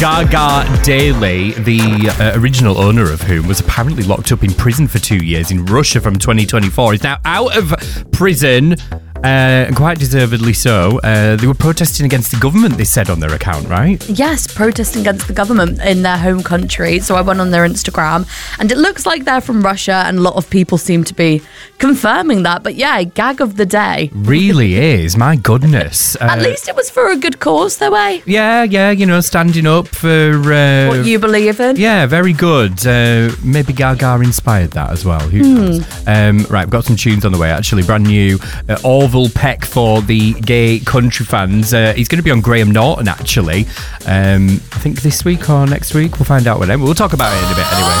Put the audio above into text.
Gaga Daly, the original owner of whom was apparently locked up in prison for 2 years in Russia from 2024, is now out of prison. And quite deservedly so. They were protesting against the government, they said on their account, right? Yes, protesting against the government in their home country. So I went on their Instagram and it looks like they're from Russia and a lot of people seem to be confirming that. But yeah, gag of the day. Really is, my goodness. At least it was for a good cause, though, eh? Yeah, standing up for... what you believe in. Yeah, very good. Maybe Gaga inspired that as well, who knows? Right, we've got some tunes on the way, actually. Brand new, Orville Peck for the gay country fans. He's going to be on Graham Norton, actually. I think this week or next week. We'll find out whenever. We'll talk about it in a bit anyway.